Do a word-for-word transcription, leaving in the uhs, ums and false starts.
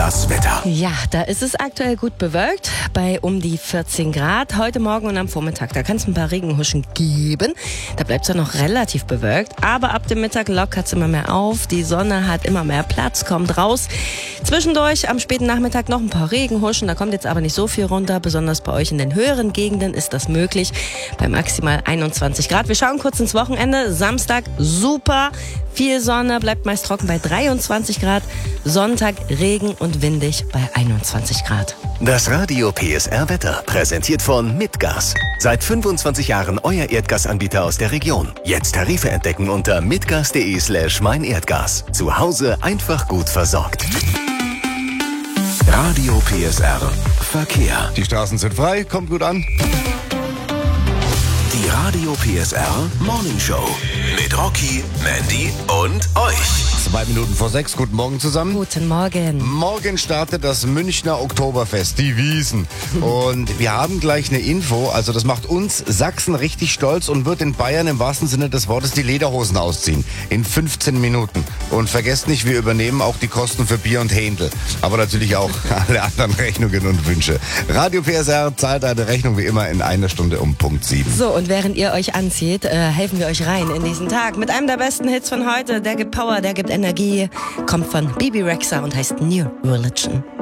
das Wetter. Ja, da ist es aktuell gut bewölkt, bei um die vierzehn Grad. Heute Morgen und am Vormittag, da kann es ein paar Regenhuschen geben. Da bleibt es ja noch relativ bewölkt. Aber ab dem Mittag lockert es immer mehr auf. Die Sonne hat immer mehr Platz, kommt raus. Zwischendurch am späten Nachmittag noch ein paar Regenhuschen. Da kommt jetzt aber nicht so viel runter. Besonders bei euch in den höheren Gegenden ist das möglich. Bei maximal einundzwanzig Grad. Wir schauen kurz ins Wochenende. Samstag super. Viel Sonne, bleibt meist trocken bei dreiundzwanzig Grad. Sonntag Regen und windig bei einundzwanzig Grad. Das Radio P S R Wetter präsentiert von Mitgas. Seit fünfundzwanzig Jahren euer Erdgasanbieter aus der Region. Jetzt Tarife entdecken unter mitgas.de slash meinerdgas. Zu Hause einfach gut versorgt. Radio P S R Verkehr. Die Straßen sind frei, kommt gut an. Die Radio P S R Morning Show mit Rocky, Mandy und euch. Zwei Minuten vor sechs, guten Morgen zusammen. Guten Morgen. Morgen startet das Münchner Oktoberfest, die Wiesn. Und wir haben gleich eine Info, also das macht uns Sachsen richtig stolz und wird in Bayern im wahrsten Sinne des Wortes die Lederhosen ausziehen. In fünfzehn Minuten. Und vergesst nicht, wir übernehmen auch die Kosten für Bier und Händel. Aber natürlich auch alle anderen Rechnungen und Wünsche. Radio P S R zahlt eine Rechnung wie immer in einer Stunde um Punkt sieben. So, und während ihr euch anzieht, äh, helfen wir euch rein in diesen Tag mit einem der besten Hits von heute. Der gibt Power, der gibt Energie, kommt von Bibi Rexha und heißt New Religion.